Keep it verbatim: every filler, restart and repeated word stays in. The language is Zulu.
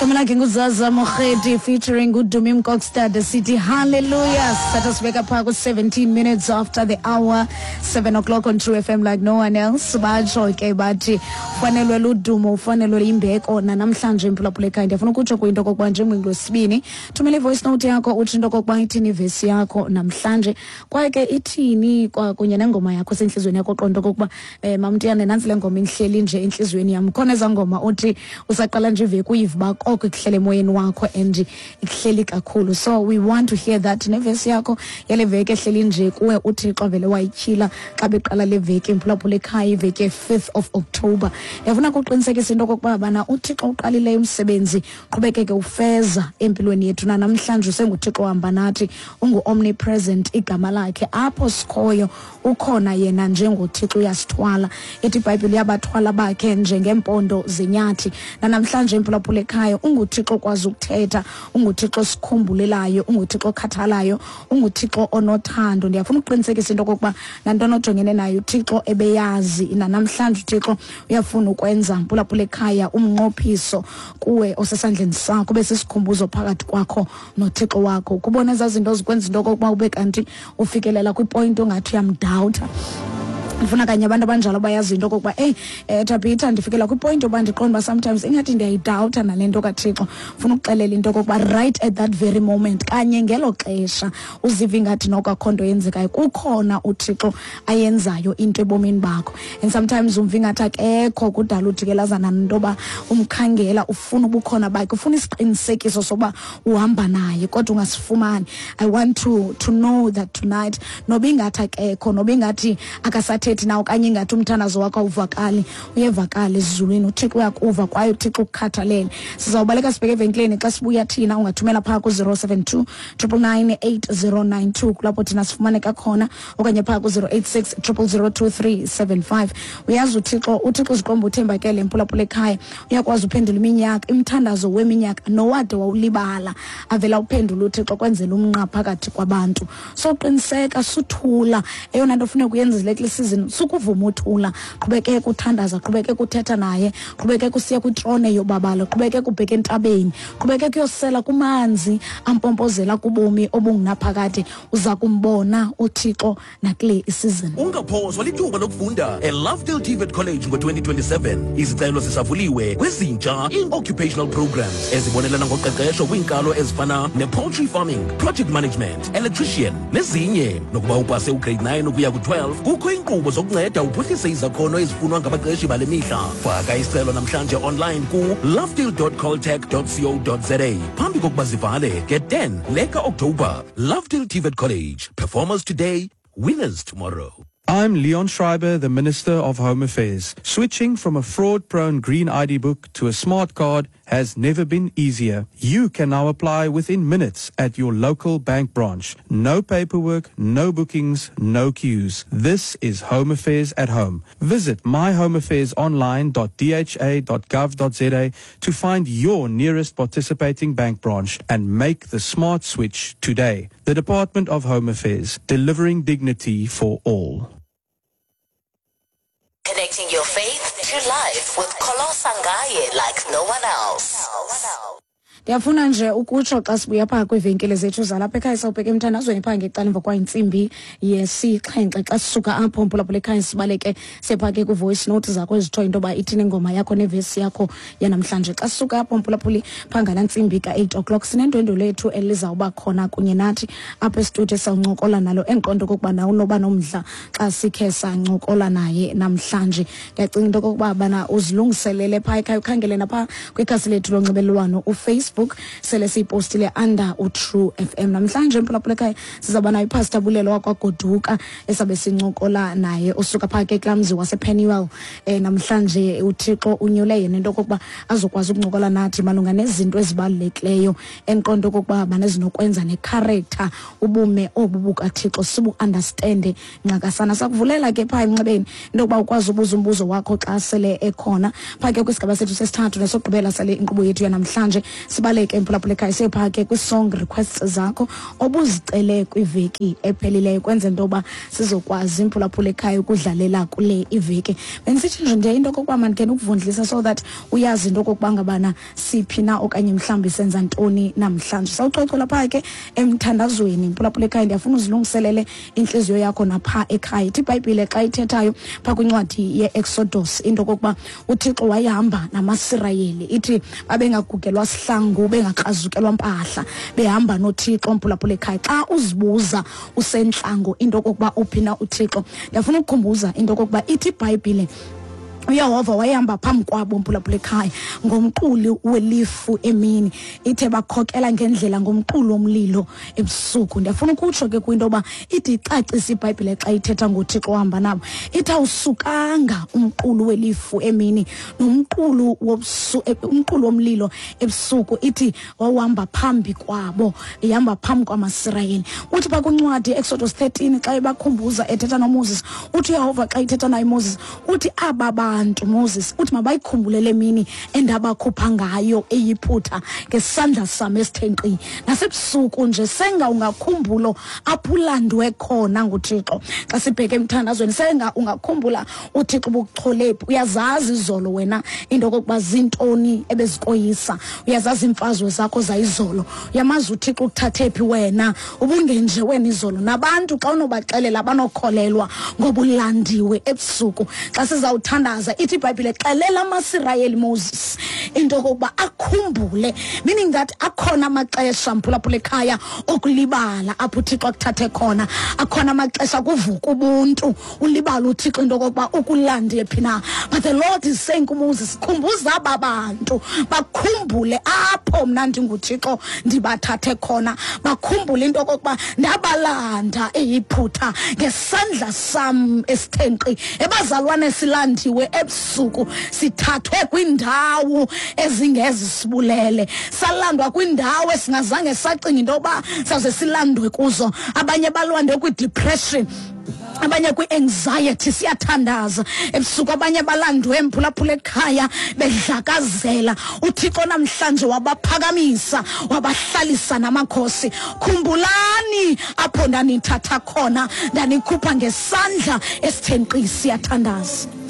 Igama lakhe nguZaza Mokhedi featuring uDumi Mkokstad sithi hallelujah. Satasibeka pha ku seventeen minutes after the hour, seven o'clock on True F M like no one else. Batsho ke bathi fanelwe ludumo ufanelwe imbeko na namhlanje imphulaphula ekhaya. Ndiyafuna ukutsho kuyinto kokuba njengolwesibini thumela voice note yakho uthi into kokuba ithini verse yakho namhlanje kwaye ke ithini kwakunye nengoma yakho senhlizweni yakho qonto kokuba eh mamntiyane nansi le ngoma inhleli nje enhlizweni yami. Khona eza ngoma uthi usaqala nje iveki uyiva oko ikuhlele emoyeni wakho and ikuhleli kakhulu. So we want to hear that neverse yakho yale veki ehleli nje kuwe uThixo vele wayityhila xa beqala le veki imphulaphula ekhaya iveki fifth of October. Yafuna ukuqinisekisa into kokuba bana uThixo uqalile umsebenzi qhubekeke ufeza empilweni yethu na namhlanje senguThixo ohamba nathi ungu omnipresent igama lakhe apho sikhoyo ukhona yena njengoThixo uyasithwala. Ethi iBhayibheli yabathwala bakhe njengempondo zenyathi na namhlanje imphulaphula ekhaya unguThixo okwazi ukuthetha, unguThixo sikhumbulelayo, unguThixo okhathalayo, unguThixo onothando. Ndiyafuna ukuqinisekisa into kokuba nantoni ojongene nayo uThixo ebeyazi na namhlanje uThixo uyafuna ukwenza imphulaphula ekhaya umnqophiso kuwe osesandleni sakho bese sikhumbuzo phakathi kwakho noThixo wakho. Kubona ezazinto zikwenza into kokuba ube kanti ufikelela kwipoint ongathi uyamdoubta. Ndifuna kanye abantu abanjalo bayazi into kokuba hey eh Tabitha ndifikela kwipoint oba ndiqonda sometimes ingathi ndiyayidoubt nalento kaThixo. Ufuna ukuxelela into kokuba right at that very moment kanye ngelo xesha uziva ingathi nokwakhondo yenzekayo kukhona uThixo ayenzayo into ebomini bakho. And sometimes umva ingathi akekho kudala ujikelazana nentoba umkhangela ufuna ubukhona bakhe ufuna isiqinisekiso soba uhamba naye kodwa ungasifumani. I want to to know that tonight noba ingathi akekho noba ingathi akasathi na okanye ngathi umthandazo wakho uvakali uyevakala ezulwini uThixo uyakuva kwaye uThixo ukukhathalele. Sizawubaleka sibheke evenkleni xa sibuya thina ungathumela pha ku zero seven two nine nine eight zero nine two kulapho thina sifumaneka khona okanye pha ku zero eight six zero zero zero two three seven five. Uyazi uThixo uThixo ziqomba uthembakele imphulaphula ekhaya uyakwazi uphendula iminyaka imthandazo weminyaka nowade wawulibala avela uphendula uThixo kwenzela umnqa phakathi kwabantu. So qiniseka suthula eyona nto ufuna ukuyenzile kule season sukuvuma uthula qhubeke kuthandaza qhubeke kuthetha naye qhubeke kusiya kwitrone yobabalo qhubeke kubheka entabeni qhubeke kuyosela kumanzi ampompozela kubomi obungunaphakade uza kumbona uThixo nakule season. Ungaphozwa lithuba lokufunda eLovedale T V E T College ngo twenty twenty-seven. Izicelo zisavuliwe kwezintsha in-occupational programs ezibonelana ngoqeqesho kwinkalo ezifana ne-poultry farming, project management, electrician nezinye. Nokuba upase ugrade nine ukuya ku-twelve kukho inkqubo zokunceda uphuhlise izakhono ezifunwa ngabaqeqeshi bale mihla. Faka isicelo namhlanje online ku lovedale dot coltech dot co dot za phambi kokuba zivale nge-ten leka October. Lovedale T V E T College, performers today, winners tomorrow. I'm Leon Schreiber, the Minister of Home Affairs. Switching from a fraud-prone green I D book to a smart card has never been easier. You can now apply within minutes at your local bank branch. No paperwork, no bookings, no queues. This is Home Affairs at home. Visit my home affairs online dot d h a dot gov dot za to find your nearest participating bank branch and make the smart switch today. The Department of Home Affairs, delivering dignity for all. Connecting your faith to life with Kolo Sangaye like no one else. Ndiyafuna nje ukutsho xa sibuya pha kwivenkile zethu zalapha ekhaya sawubheka emthandazweni pha ngecala emva kwayintsimbi yesixhenxe xa sisuka apho mphulaphula ekhaya sibaleke sephake ku-voice note zakho ezithoyo into yoba ithini ingoma yakho nevesi yakho yanamhlanje. Xa sisuka apho mphulaphuli pha ngalantsimbi ka-eight o'clock sinendwendwe lethu elizawuba khona kunye nathi apho esitudiyo esawuncokola nalo endiqonda okokuba nawe unoba nomdla xa sikhe sancokola naye namhlanje. Ndiyacinga into okokuba bana uzilungiselele pha ekhaya ukhangele napha kwikhasi lethu lonxibelelwano uFacebook sele siyipostile under uTrue F M. Namhlanje mphulaphula ekhaya sizaba nayo iPastor Bulelo wakwaGoduka esabe sincokola naye usuka phaka eKlamzi wasePennyWell. Eh namhlanje uThixo unyule yena into kokuba azokwazi ukuncokola nathi malunga nezinto ezibalulekileyo enqondo kokuba banezinokwenza necharacter ubume obu bukaThixo sibu understand nxakasana. Sakuvulela ke pha emnxebeni into yokuba ukwazi ubuza umbuzo wakho xa sele ekhona phaka kwisigaba sethu sesithathu nesogqibela sale inkqubo yethu yanamhlanje siba sibaleke mphulaphula ekhaya sephake kwi-song requests zakho obuzicele kwiveki ephelileyo kwenze into yoba sizokwazi mphulaphula ekhaya ukudlalela kule iveki. Bendisithi nje nje into okokuba mandikhe ukuvundlisa so that uyazi into okokuba ngabana siphi na okanye mhlawumbi senza ntoni namhlanje. Sawucocola pha ke emthandazweni mphulaphula ekhaya ndiyafuna uzilungiselele inhliziyo yakho napha ekhaya. Ithi iBhayibhile xa ithethayo pha kwincwadi ye-Exodus into okokuba uThixo wayehamba namaSirayeli ithi babengagugelwa sihlangu bengakrazukelwa mpahla behamba noThixo mphulaphula ekhaya. Xa uzibuza usentlango into okokuba uphina uThixo ndiyafuna ukukhumbuza into okokuba ithi iBhayibhile uYehova wayehamba phambi kwabo mphulaphula ekhaya ngomquli welifu emini ithe bakhokela ngendlela ngomqulu womlilo ebusuku. Ndiyafuna ukutsho ke kwinto yoba ithi icacisa iBhayibhile xa ithetha ngoThixo ohamba nabo ithi awusukanga umqulu welifu emini nomqulu wobusu umqulu womlilo ebusuku ithi wawuhamba phambi kwabo ihamba phambi kwamaSirayeli. Uthi pha kwincwadi Exodus thirteen xa ebakhumbuza ethetha noMoses uthi uYehova xa ithetha naye Moses uthi aba bantu Moses uthi mabayikhumbulele mini endabakhupha ngayo eyiphutha ngesandla sami esithenqi nasebusuku nje senga ungakhumbulo aphulandwe khona nguThixo. Xa sibheke emthandazweni senga ungakhumbula uThixo bukucholephi. Uyazazi izolo wena into okokuba zintoni ebezikoyisa, uyazazi imfazwe zakho zayizolo, uyamazi uThixo ukuthathephi wena ubungenje wena izolo. Nabantu xa unobaxelela banokholelwa ngoba ulandiwe ebusuku. Xa sizawuthandaza ithi iBhayibhile xelela amaSirayeli Moses into okokuba akhumbule, meaning that akhona amaxesha mphulaphula ekhaya okulibala apho uThixo akuthathe khona. Akhona amaxesha kuvuka ubuntu ulibala uThixo into okokuba ukulande phi na. But the Lord is saying kuMoses khumbuza aba bantu bakhumbule apho mna ndinguThixo ndibathathe khona, bakhumbule into okokuba ndabalanda eyiphutha ngesandla sam esithenqi. Ebazalwane silandiwe ebusuku sithathwe kwindawo ezingezisibulele, salandwa kwindawo esingazange sacinga into yoba saze silandwe kuzo. Abanye balwande kwi-depression, abanye kwi-anxiety siyathandaza ebusuku, abanye balandwe mphulaphula ekhaya bedlakazela. uThixo namhlanje wabaphakamisa wabahlalisa namakhosi. Khumbulani apho ndanithatha khona ndanikhupha ngesandla esithenqi. Siyathandaza.